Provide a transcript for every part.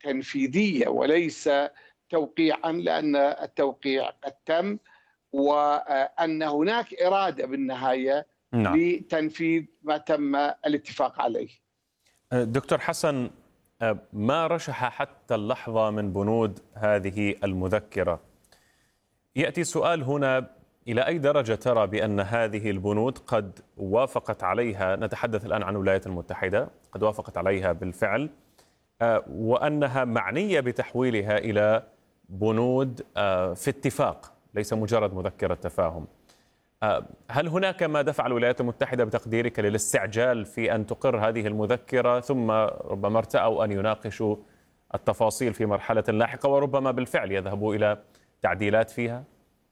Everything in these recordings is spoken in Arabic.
تنفيذية وليس توقيعا، لأن التوقيع قد تم، وأن هناك إرادة بالنهاية نعم. لتنفيذ ما تم الاتفاق عليه. دكتور حسن، ما رشح حتى اللحظة من بنود هذه المذكرة؟ يأتي سؤال هنا: إلى أي درجة ترى بأن هذه البنود قد وافقت عليها، نتحدث الآن عن الولايات المتحدة، قد وافقت عليها بالفعل، وأنها معنية بتحويلها إلى بنود في اتفاق ليس مجرد مذكرة تفاهم؟ هل هناك ما دفع الولايات المتحدة بتقديرك للاستعجال في أن تقر هذه المذكرة، ثم ربما ارتأوا أن يناقشوا التفاصيل في مرحلة لاحقة وربما بالفعل يذهبوا إلى تعديلات فيها؟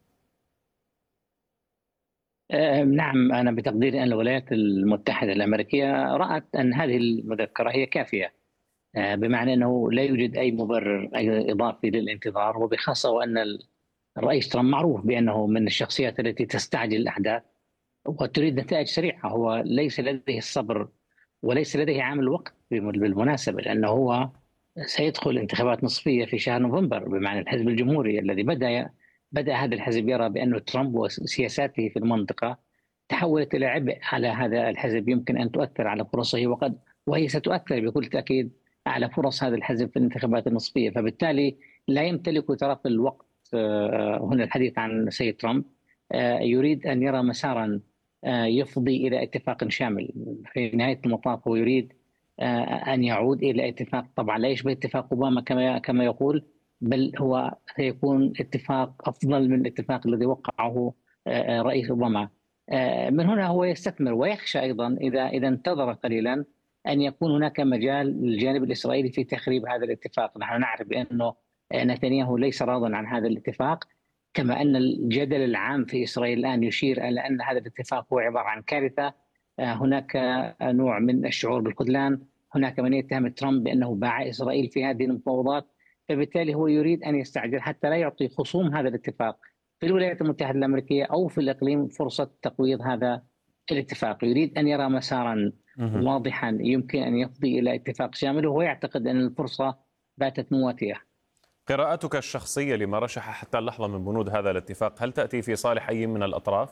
نعم، أنا بتقديري أن الولايات المتحدة الأمريكية رأت أن هذه المذكرة هي كافية، بمعنى أنه لا يوجد أي مبرر أي إضافي للانتظار، وبخاصة وأن الرئيس ترامب معروف بأنه من الشخصيات التي تستعجل الأحداث وتريد نتائج سريعة. هو ليس لديه الصبر وليس لديه عامل وقت بالمناسبة، لأنه هو سيدخل انتخابات نصفية في شهر نوفمبر، بمعنى الحزب الجمهوري الذي بدأ هذا الحزب يرى بأن ترامب وسياساته في المنطقة تحولت إلى عبء على هذا الحزب يمكن أن تؤثر على فرصه، وهي ستؤثر بكل تأكيد على فرص هذا الحزب في الانتخابات النصفية. فبالتالي لا يمتلك طرف الوقت هنا الحديث عن سيد ترامب. يريد أن يرى مسارا يفضي إلى اتفاق شامل. في نهاية المطاف هو يريد أن يعود إلى اتفاق طبعا لا يشبه اتفاق أوباما كما يقول، بل هو سيكون اتفاق أفضل من الاتفاق الذي وقعه رئيس أوباما. من هنا هو يستثمر ويخشى أيضا إذا انتظر قليلا أن يكون هناك مجال للجانب الإسرائيلي في تخريب هذا الاتفاق. نحن نعرف بأنه نتنياهو ليس راضا عن هذا الاتفاق، كما أن الجدل العام في إسرائيل الآن يشير إلى أن هذا الاتفاق هو عبارة عن كارثة. هناك نوع من الشعور بالخذلان، هناك من يتهم ترامب بأنه باع إسرائيل في هذه المفاوضات، فبالتالي هو يريد أن يستعجل حتى لا يعطي خصوم هذا الاتفاق في الولايات المتحدة الأمريكية أو في الإقليم فرصة تقويض هذا الاتفاق. يريد أن يرى مسارا واضحا يمكن أن يفضي إلى اتفاق شامل، وهو يعتقد أن الفرصة باتت مواتية. قراءتك الشخصية لما رشح حتى اللحظة من بنود هذا الاتفاق هل تأتي في صالح أي من الأطراف؟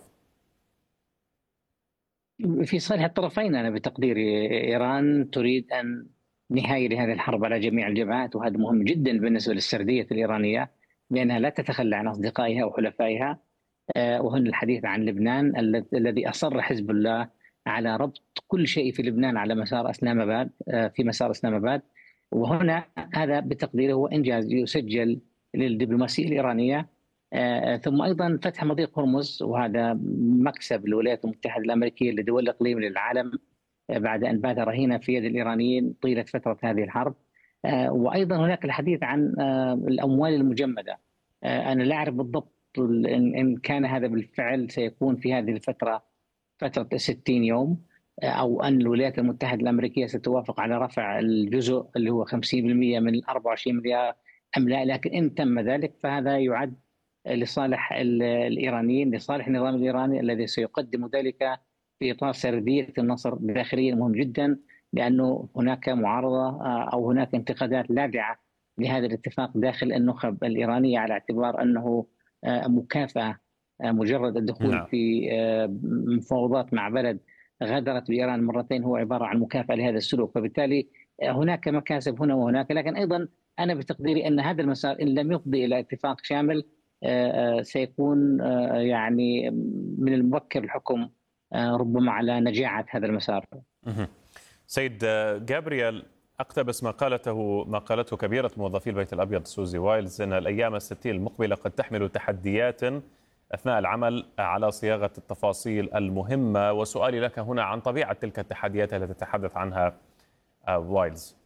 في صالح الطرفين. أنا بتقديري إيران تريد أن نهاية لهذه الحرب على جميع الجبهات، وهذا مهم جدا بالنسبة للسردية الإيرانية، لأنها لا تتخلى عن أصدقائها وحلفائها. وهنا الحديث عن لبنان الذي أصر حزب الله على ربط كل شيء في لبنان على مسار إسلام آباد، في مسار إسلام آباد. وهنا هذا بتقديره هو إنجاز يسجل للدبلوماسية الإيرانية. ثم أيضا فتح مضيق هرمز، وهذا مكسب للولايات المتحدة الأمريكية لدول الإقليم للعالم بعد أن بات رهينة في يد الإيرانيين طيلة فترة هذه الحرب. وأيضا هناك الحديث عن الأموال المجمدة. أنا لا أعرف بالضبط إن كان هذا بالفعل سيكون في هذه الفترة فترة 60 يوم، أو أن الولايات المتحدة الأمريكية ستوافق على رفع الجزء اللي هو 50% من 24 مليار أم لا. لكن إن تم ذلك فهذا يعد لصالح الإيرانيين، لصالح النظام الإيراني الذي سيقدم ذلك في إطار سردية النصر داخليا مهم جدا، لأنه هناك معارضة أو هناك انتقادات لاذعة لهذا الاتفاق داخل النخب الإيرانية على اعتبار أنه مكافأة. مجرد الدخول في مفاوضات مع بلد غادرت بإيران مرتين هو عبارة عن مكافأة لهذا السلوك. فبالتالي هناك مكاسب هنا وهناك، لكن أيضا أنا بتقديري أن هذا المسار إن لم يفضي إلى اتفاق شامل سيكون يعني من المبكر الحكم ربما على نجاعة هذا المسار. سيد جابرييل، أقتبس ما قالته كبيرة موظفي البيت الأبيض سوزي وايلز أن الأيام الستين المقبلة قد تحمل تحديات أثناء العمل على صياغة التفاصيل المهمة. وسؤالي لك هنا عن طبيعة تلك التحديات التي تتحدث عنها وايلز.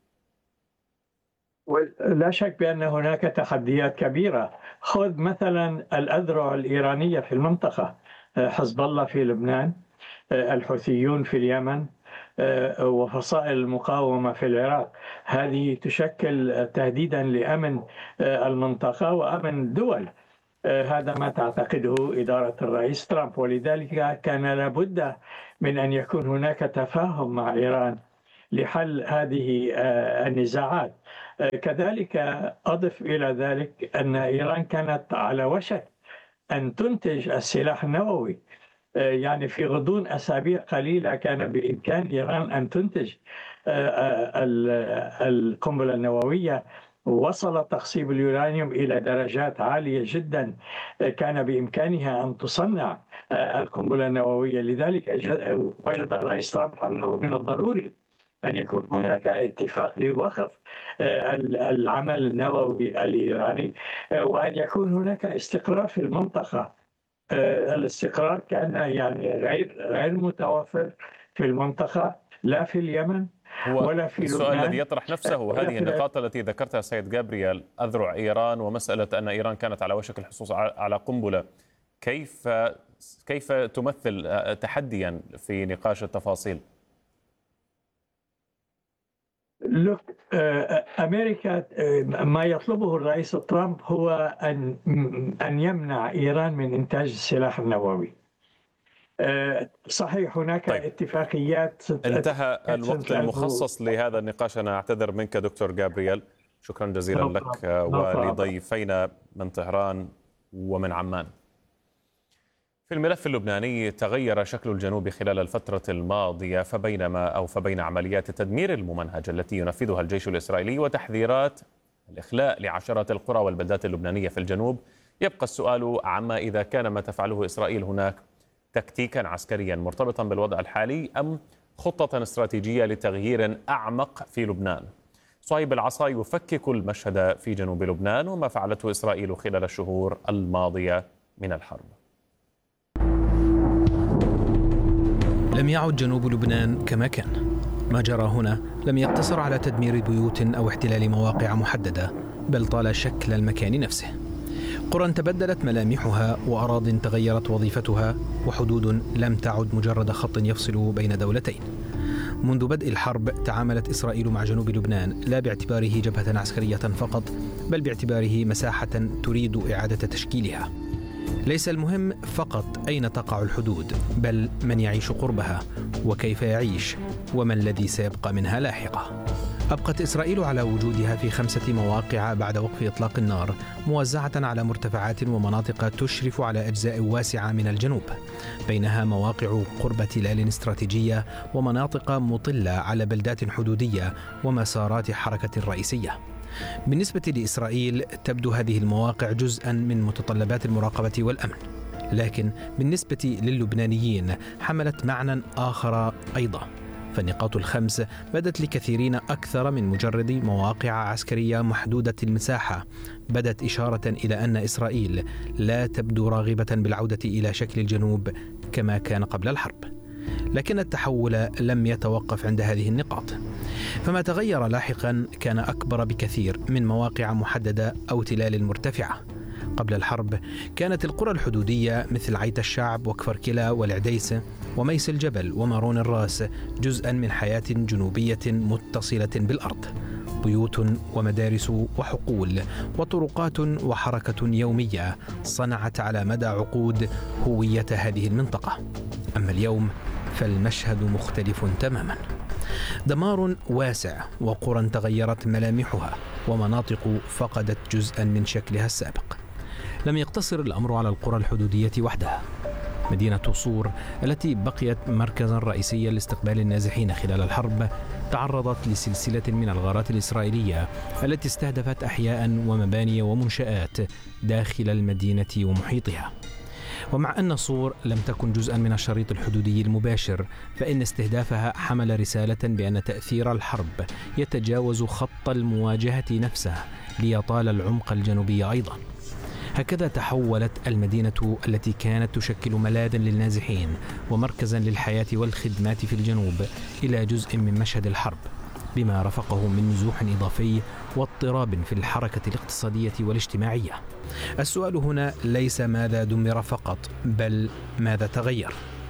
لا شك بأن هناك تحديات كبيرة. خذ مثلا الأذرع الإيرانية في المنطقة، حزب الله في لبنان، الحوثيون في اليمن، وفصائل المقاومة في العراق. هذه تشكل تهديدا لأمن المنطقة وأمن دول. هذا ما تعتقده إدارة الرئيس ترامب، ولذلك كان لابد من أن يكون هناك تفاهم مع إيران لحل هذه النزاعات. كذلك أضف إلى ذلك أن إيران كانت على وشك أن تنتج السلاح النووي. يعني في غضون أسابيع قليلة كان بإمكان إيران أن تنتج القنبلة النووية. وصل تخصيب اليورانيوم إلى درجات عالية جدا، كان بإمكانها أن تصنع القنبلة النووية. لذلك وجد الرئيس ترامب أنه من الضروري أن يكون هناك اتفاق لوقف العمل النووي الإيراني، وأن يكون هناك استقرار في المنطقة. الاستقرار كان يعني غير متوفر في المنطقة، لا في اليمن ولا في لبنان. السؤال الذي يطرح نفسه وهذه النقاط التي ذكرتها سيد جابرييل، أذرع إيران ومسألة أن إيران كانت على وشك الحصول على قنبلة، كيف تمثل تحديا في نقاش التفاصيل؟ أمريكا ما يطلبه الرئيس ترامب هو أن يمنع إيران من إنتاج السلاح النووي. صحيح هناك اتفاقيات. انتهى الوقت المخصص لهذا النقاش. أنا أعتذر منك دكتور جابرييل، شكرا جزيلا لك ولضيفينا من طهران ومن عمان. في الملف اللبناني تغير شكل الجنوب خلال الفترة الماضية، فبين عمليات التدمير الممنهجة التي ينفذها الجيش الإسرائيلي وتحذيرات الإخلاء لعشرات القرى والبلدات اللبنانية في الجنوب، يبقى السؤال عما إذا كان ما تفعله إسرائيل هناك تكتيكا عسكريا مرتبطا بالوضع الحالي أم خطة استراتيجية لتغيير أعمق في لبنان. صهيب العصا يفكك المشهد في جنوب لبنان وما فعلته إسرائيل خلال الشهور الماضية من الحرب. لم يعد جنوب لبنان كما كان. ما جرى هنا لم يقتصر على تدمير بيوت أو احتلال مواقع محددة، بل طال شكل المكان نفسه. قرى تبدلت ملامحها، وأراضٍ تغيرت وظيفتها، وحدود لم تعد مجرد خط يفصل بين دولتين. منذ بدء الحرب تعاملت إسرائيل مع جنوب لبنان لا باعتباره جبهة عسكرية فقط، بل باعتباره مساحة تريد إعادة تشكيلها. ليس المهم فقط أين تقع الحدود، بل من يعيش قربها وكيف يعيش وما الذي سيبقى منها لاحقا. أبقت إسرائيل على وجودها في 5 مواقع بعد وقف إطلاق النار، موزعة على مرتفعات ومناطق تشرف على أجزاء واسعة من الجنوب، بينها مواقع قرب تلال استراتيجية ومناطق مطلة على بلدات حدودية ومسارات حركة رئيسية. بالنسبة لإسرائيل تبدو هذه المواقع جزءا من متطلبات المراقبة والأمن، لكن بالنسبة للبنانيين حملت معنى آخر أيضا. فالنقاط ال5 بدت لكثيرين أكثر من مجرد مواقع عسكرية محدودة المساحة، بدت إشارة إلى أن إسرائيل لا تبدو راغبة بالعودة إلى شكل الجنوب كما كان قبل الحرب. لكن التحول لم يتوقف عند هذه النقاط، فما تغير لاحقا كان أكبر بكثير من مواقع محددة أو تلال مرتفعة. قبل الحرب كانت القرى الحدودية مثل عيت الشعب وكفر كلا والعديس وميس الجبل ومارون الراس جزءا من حياة جنوبية متصلة بالأرض، بيوت ومدارس وحقول وطرقات وحركة يومية صنعت على مدى عقود هوية هذه المنطقة. أما اليوم فالمشهد مختلف تماما، دمار واسع وقرى تغيرت ملامحها ومناطق فقدت جزءا من شكلها السابق. لم يقتصر الأمر على القرى الحدودية وحدها. مدينة صور التي بقيت مركزا رئيسيا لاستقبال النازحين خلال الحرب تعرضت لسلسلة من الغارات الإسرائيلية التي استهدفت أحياء ومباني ومنشآت داخل المدينة ومحيطها. ومع أن صور لم تكن جزءا من الشريط الحدودي المباشر، فإن استهدافها حمل رسالة بأن تأثير الحرب يتجاوز خط المواجهة نفسه ليطال العمق الجنوبي أيضا. هكذا تحولت المدينة التي كانت تشكل ملاذا للنازحين ومركزا للحياة والخدمات في الجنوب إلى جزء من مشهد الحرب، بما رافقه من نزوح إضافي واضطراب في الحركة الاقتصادية والاجتماعية. السؤال هنا ليس ماذا دمر فقط، بل ماذا تغير.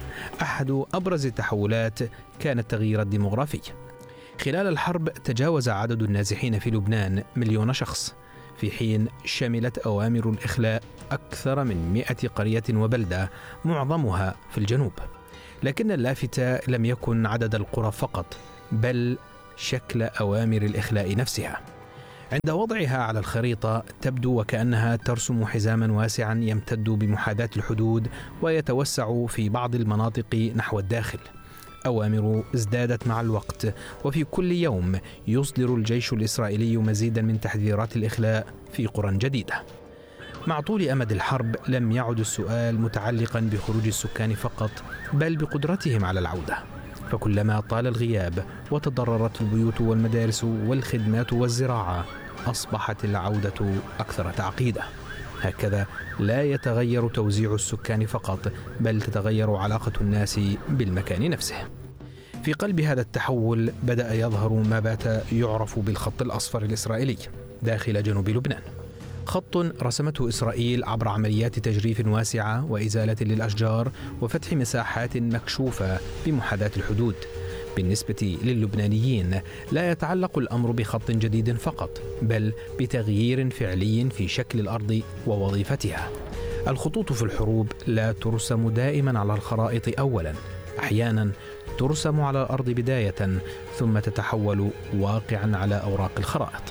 أحد أبرز التحولات كان التغيير الديمغرافي. خلال الحرب تجاوز عدد النازحين في لبنان 1,000,000 شخص، في حين شملت أوامر الإخلاء أكثر من 100 قرية وبلدة معظمها في الجنوب. لكن اللافت لم يكن عدد القرى فقط، بل شكل أوامر الإخلاء نفسها. عند وضعها على الخريطة تبدو وكأنها ترسم حزاما واسعا يمتد بمحاذاة الحدود ويتوسع في بعض المناطق نحو الداخل. أوامر ازدادت مع الوقت، وفي كل يوم يصدر الجيش الإسرائيلي مزيدا من تحذيرات الإخلاء في قرى جديدة. مع طول أمد الحرب لم يعد السؤال متعلقا بخروج السكان فقط، بل بقدرتهم على العودة. فكلما طال الغياب وتضررت البيوت والمدارس والخدمات والزراعة أصبحت العودة أكثر تعقيدا. هكذا لا يتغير توزيع السكان فقط، بل تتغير علاقة الناس بالمكان نفسه. في قلب هذا التحول بدأ يظهر ما بات يعرف بالخط الأصفر الإسرائيلي داخل جنوب لبنان، خط رسمته إسرائيل عبر عمليات تجريف واسعة وإزالة للأشجار وفتح مساحات مكشوفة بمحاذاة الحدود. بالنسبة للبنانيين لا يتعلق الأمر بخط جديد فقط، بل بتغيير فعلي في شكل الأرض ووظيفتها. الخطوط في الحروب لا ترسم دائما على الخرائط أولا، أحيانا ترسم على الأرض بداية ثم تتحول واقعا على أوراق الخرائط.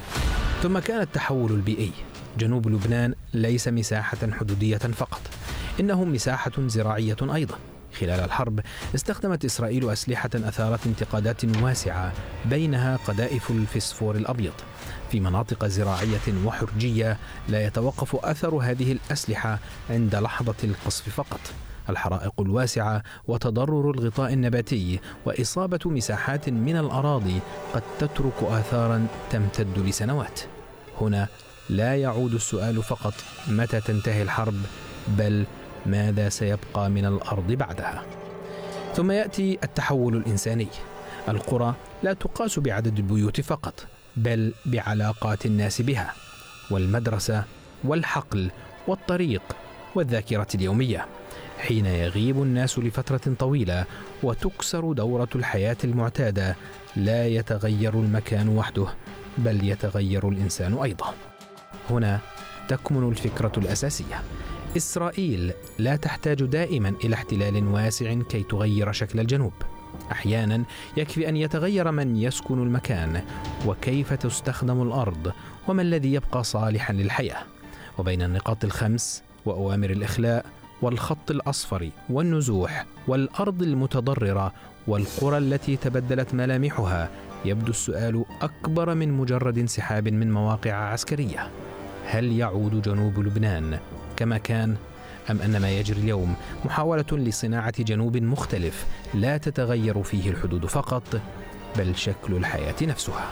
ثم كان التحول البيئي. جنوب لبنان ليس مساحة حدودية فقط، إنه مساحة زراعية أيضا. خلال الحرب استخدمت إسرائيل أسلحة أثارت انتقادات واسعة، بينها قذائف الفسفور الأبيض. في مناطق زراعية وحرجية لا يتوقف أثر هذه الأسلحة عند لحظة القصف فقط. الحرائق الواسعة وتضرر الغطاء النباتي وإصابة مساحات من الأراضي قد تترك آثارا تمتد لسنوات. هنا لا يعود السؤال فقط متى تنتهي الحرب، بل ماذا سيبقى من الأرض بعدها. ثم يأتي التحول الإنساني. القرى لا تقاس بعدد البيوت فقط، بل بعلاقات الناس بها، والمدرسة والحقل والطريق والذاكرة اليومية. حين يغيب الناس لفترة طويلة وتكسر دورة الحياة المعتادة، لا يتغير المكان وحده، بل يتغير الإنسان أيضا. هنا تكمن الفكرة الأساسية. إسرائيل لا تحتاج دائما إلى احتلال واسع كي تغير شكل الجنوب. أحيانا يكفي أن يتغير من يسكن المكان وكيف تستخدم الأرض وما الذي يبقى صالحا للحياة. وبين النقاط الخمس وأوامر الإخلاء والخط الأصفر والنزوح والأرض المتضررة والقرى التي تبدلت ملامحها، يبدو السؤال أكبر من مجرد انسحاب من مواقع عسكرية. هل يعود جنوب لبنان كما كان، أم أن ما يجري اليوم محاولة لصناعة جنوب مختلف لا تتغير فيه الحدود فقط، بل شكل الحياة نفسها؟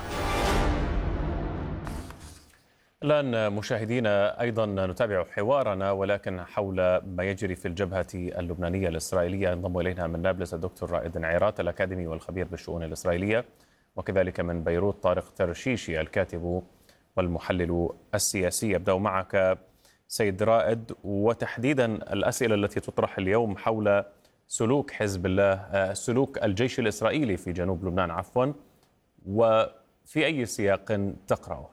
الآن مشاهدينا أيضا نتابع حوارنا، ولكن حول ما يجري في الجبهة اللبنانية الإسرائيلية. ينضم إلينا من نابلس الدكتور رائد عيرات الأكاديمي والخبير بالشؤون الإسرائيلية، وكذلك من بيروت طارق ترشيشي الكاتب والمحلل السياسي. أبدأ معك سيد رائد، وتحديدا الأسئلة التي تطرح اليوم حول سلوك حزب الله، سلوك الجيش الإسرائيلي في جنوب لبنان وفي أي سياق تقرأه؟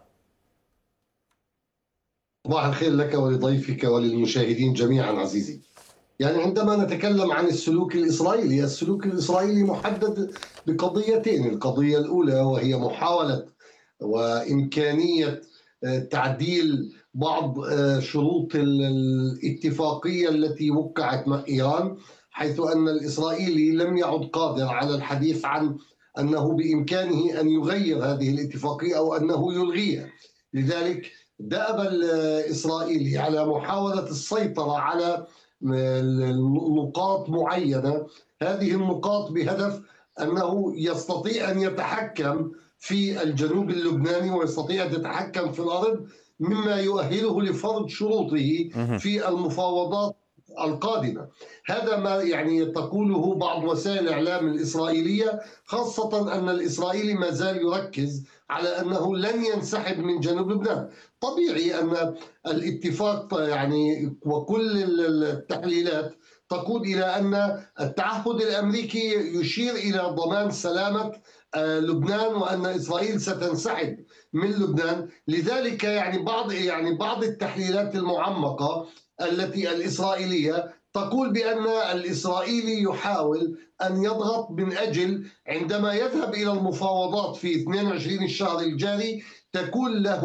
صباح الخير لك ولضيفك وللمشاهدين جميعا عزيزي. يعني عندما نتكلم عن السلوك الإسرائيلي محدد بقضيتين. القضية الأولى وهي محاولة وإمكانية تعديل بعض شروط الاتفاقية التي وقعت مع إيران، حيث أن الإسرائيلي لم يعد قادر على الحديث عن أنه بإمكانه أن يغير هذه الاتفاقية أو أنه يلغيها. لذلك دأب الإسرائيلي على محاولة السيطرة على نقاط معينة، هذه النقاط بهدف أنه يستطيع أن يتحكم في الجنوب اللبناني ويستطيع أن يتحكم في الأرض، مما يؤهله لفرض شروطه في المفاوضات القادمة. هذا ما يعني تقوله بعض وسائل الإعلام الإسرائيلية، خاصة أن الإسرائيلي ما زال يركز على أنه لن ينسحب من جنوب لبنان. طبيعي أن الاتفاق يعني وكل التحليلات تقود إلى أن التعهد الأمريكي يشير إلى ضمان سلامة لبنان، وأن إسرائيل ستنسحب من لبنان. لذلك يعني بعض التحليلات المعمقة التي الإسرائيلية تقول بأن الإسرائيلي يحاول أن يضغط من أجل عندما يذهب إلى المفاوضات في 22 الشهر الجاري تكون له